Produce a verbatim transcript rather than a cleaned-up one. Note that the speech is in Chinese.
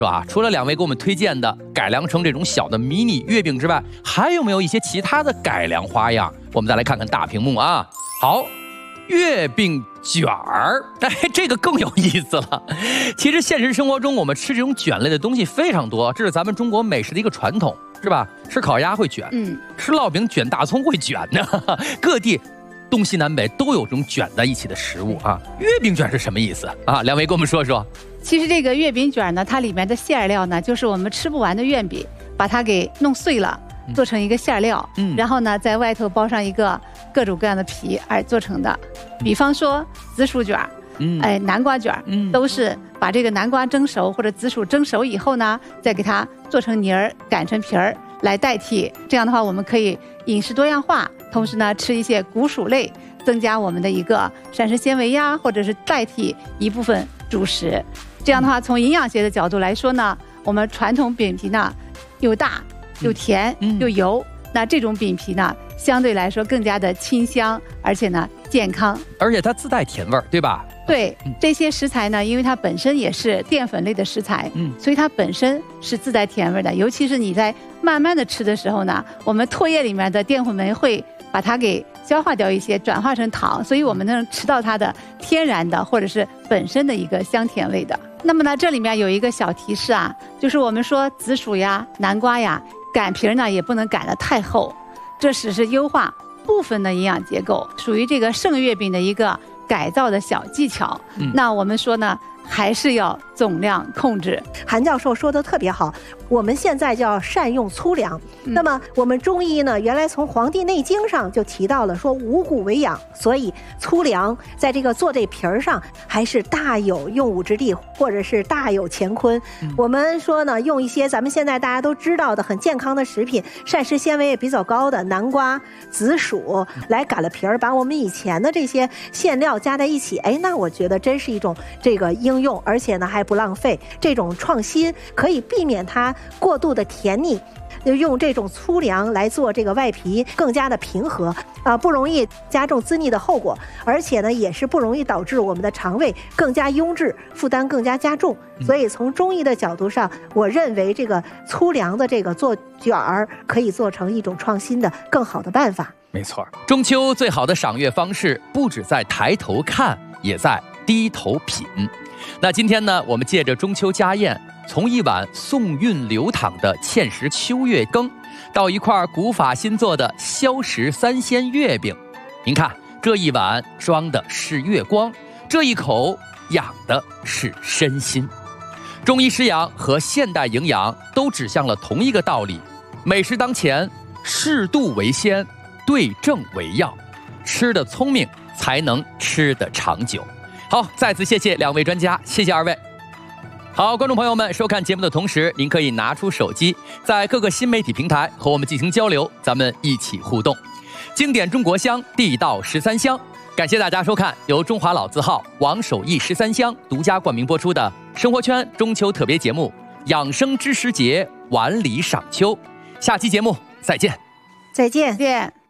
是吧？除了两位给我们推荐的改良成这种小的迷你月饼之外，还有没有一些其他的改良花样？我们再来看看大屏幕啊。好，月饼卷儿，哎，这个更有意思了。其实现实生活中，我们吃这种卷类的东西非常多，这是咱们中国美食的一个传统，是吧？吃烤鸭会卷，嗯，吃烙饼卷大葱会卷呢。各地东西南北都有这种卷在一起的食物啊。月饼卷是什么意思啊？两位跟我们说说。 其实这个月饼卷呢，它里面的馅料呢，就是我们吃不完的月饼，把它给弄碎了，做成一个馅料，嗯，然后呢，在外头包上一个各种各样的皮而做成的。比方说紫薯卷，嗯，哎，南瓜卷，嗯，都是把这个南瓜蒸熟或者紫薯蒸熟以后呢，再给它做成泥儿，擀成皮儿来代替。这样的话，我们可以饮食多样化，同时呢，吃一些谷薯类，增加我们的一个膳食纤维呀，或者是代替一部分主食。这样的话，从营养学的角度来说呢，我们传统饼皮呢，又大又甜又油，那这种饼皮呢，相对来说更加的清香，而且呢健康， 而且它自带甜味儿，对吧？ 对，这些食材呢，因为它本身也是淀粉类的食材，嗯，所以它本身是自带甜味的。尤其是你在慢慢的吃的时候呢，我们唾液里面的淀粉酶会把它给消化掉一些，转化成糖，所以我们能吃到它的天然的或者是本身的一个香甜味的。那么呢，这里面有一个小提示啊，就是我们说紫薯呀、南瓜呀，擀皮呢也不能擀得太厚，这只是优化部分的营养结构，属于这个剩月饼的一个改造的小技巧。嗯，那我们说呢，还是要总量控制。 韩教授说的特别好，我们现在叫善用粗粮。嗯、那么我们中医呢，原来从《黄帝内经》上就提到了说五谷为养，所以粗粮在这个做这皮儿上还是大有用武之地，或者是大有乾坤。嗯、我们说呢，用一些咱们现在大家都知道的很健康的食品，膳食纤维也比较高的南瓜、紫薯来擀了皮儿，把我们以前的这些馅料加在一起，哎，那我觉得真是一种这个应用，而且呢还不浪费。这种创新可以避免它过度的甜腻，就用这种粗粮来做这个外皮更加的平和啊、呃，不容易加重滋腻的后果，而且呢也是不容易导致我们的肠胃更加壅滞，负担更加加重。所以从中医的角度上，我认为这个粗粮的这个做卷儿可以做成一种创新的更好的办法。 没错，中秋最好的赏月方式不只在抬头看，也在低头品。那今天呢，我们借着中秋家宴，从一碗宋韵流淌的芡实秋月羹，到一块古法新做的萧石三鲜月饼，您看这一碗装的是月光，这一口养的是身心。中医师养和现代营养都指向了同一个道理：美食当前，适度为先，对症为药，吃得聪明才能吃得长久。好，再次谢谢两位专家，谢谢二位。好，观众朋友们，收看节目的同时，您可以拿出手机，在各个新媒体平台和我们进行交流，咱们一起互动。经典中国香，地道十三香，感谢大家收看由中华老字号王守义十三香独家冠名播出的生活圈中秋特别节目《养生知识节晚礼赏秋》。下期节目再见， 再见， 再见。